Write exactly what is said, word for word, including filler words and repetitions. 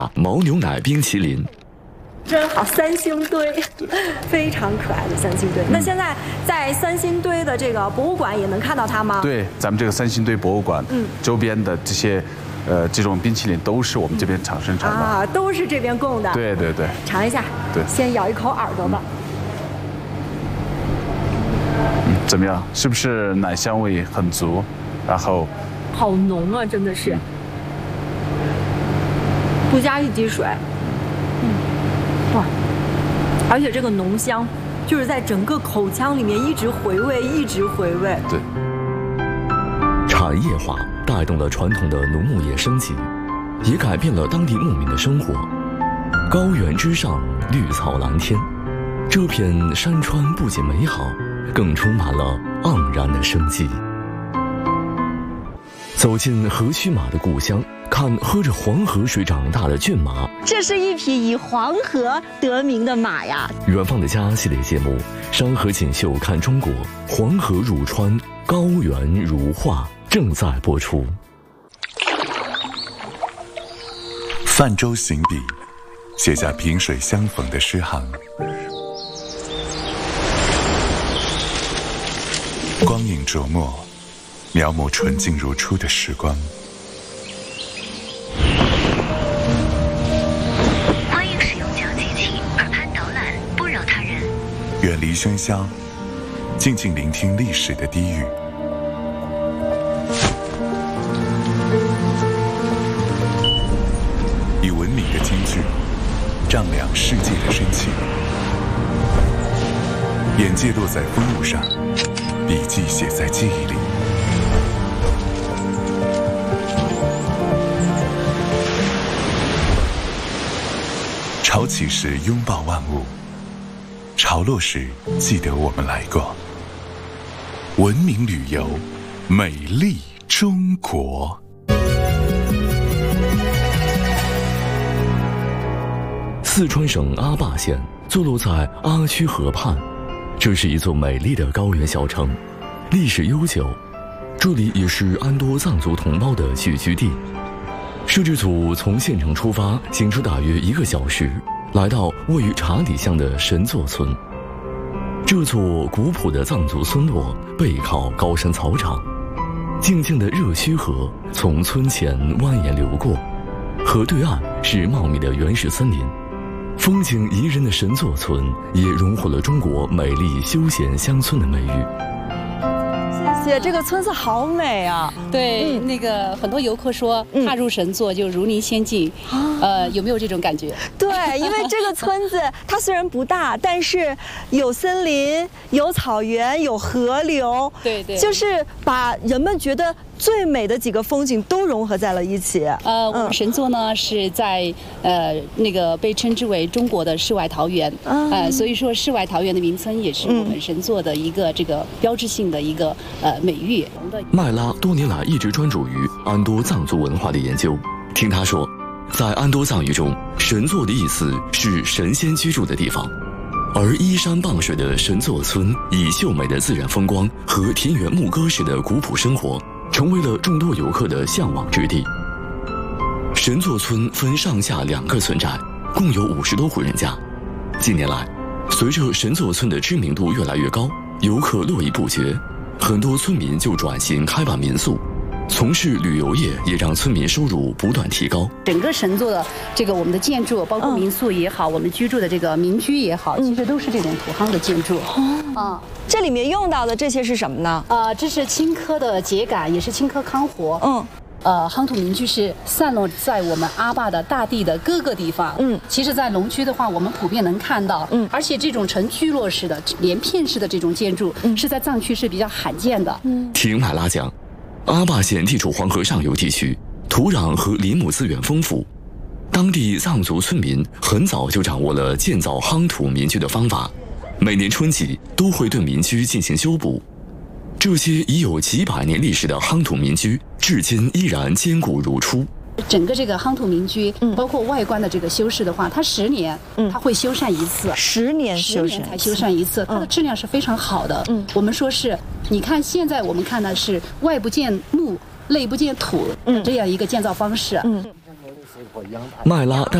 牦牛奶冰淇淋。 真好，三星堆，非常可爱的三星堆。那现在在三星堆的这个博物馆也能看到它吗？ 对，咱们这个三星堆博物馆，嗯，周边的这些，呃，这种冰淇淋都是我们这边厂生产的啊，都是这边供的。 对对对， 尝一下， 对， 先咬一口耳朵吧。 嗯，怎么样？是不是奶香味很足？然后， 好浓啊，真的是，不加一滴水。嗯，哇，而且这个浓香，就是在整个口腔里面一直回味，一直回味。 对。 产业化带动了传统的农牧业升级，也改变了当地牧民的生活。高原之上，绿草蓝天，这片山川不仅美好，更充满了盎然的生机。走进何须马的故乡，看喝着黄河水长大的骏马。 这是一匹以黄河得名的马呀。 远方的家系列节目《山河锦绣看中国》，黄河入川，高原如画，正在播出。 泛舟行笔，写下萍水相逢的诗行。光影琢磨，描摹纯净如初的时光。 欢迎使用讲机器，耳畔导览，不扰他人。 远离喧嚣，静静聆听历史的低语。以文明的金句丈量世界的深情。眼界落在风物上，笔记写在记忆里。潮起时拥抱万物，潮落时记得我们来过。文明旅游，美丽中国。 四川省阿坝县坐落在阿区河畔，这是一座美丽的高原小城，历史悠久。这里也是安多藏族同胞的聚居地。摄制组从县城出发，行车大约一个小时，来到位于茶里乡的神作村。这座古朴的藏族村落背靠高山草场，静静的热须河从村前蜿蜒流过，河对岸是茂密的原始森林。风景宜人的神作村也荣获了中国美丽休闲乡村的美誉。 谢谢，这个村子好美啊！ 对，嗯、那个很多游客说踏入神作就如临仙境，嗯、呃，有没有这种感觉？ 对，因为这个村子它虽然不大，但是有森林、有草原、有河流， 对对， 就是把人们觉得最美的几个风景都融合在了一起。 呃，我们神作呢是在呃那个被称之为中国的世外桃源，嗯、呃，所以说世外桃源的名称也是我们神作的一个这个标志性的一个呃美誉。 麦拉多年来一直专注于安多藏族文化的研究。听他说，在安多藏语中，神作的意思是神仙居住的地方。而依山傍水的神作村，以秀美的自然风光和田园牧歌式的古朴生活，成为了众多游客的向往之地。神作村分上下两个村寨，共有五十多户人家。近年来，随着神作村的知名度越来越高，游客络绎不绝，很多村民就转型开办民宿，从事旅游业，也让村民收入不断提高。 整个神作的这个我们的建筑，包括民宿也好，嗯、我们居住的这个民居也好，其实都是这种土夯的建筑。 哦，啊，这里面用到的这些是什么呢？ 啊，这是青稞的秸秆，也是青稞康活。嗯。呃，夯土民居是散落在我们阿坝的大地的各个地方。嗯，其实，在龙区的话，我们普遍能看到。嗯，而且这种呈聚落式的、连片式的这种建筑，嗯、是在藏区是比较罕见的。 嗯，听麦拉讲，阿坝县地处黄河上游地区，土壤和林木资源丰富，当地藏族村民很早就掌握了建造夯土民居的方法，每年春季都会对民居进行修补。这些已有几百年历史的夯土民居，至今依然坚固如初。 整个这个夯土民居，嗯、包括外观的这个修饰的话，它十年，嗯、它会修缮一次， 十年修缮才修缮一次，它的质量是非常好的。嗯，我们说是，你看现在我们看的是外不见木，内不见土，嗯、这样一个建造方式。嗯。 麦拉带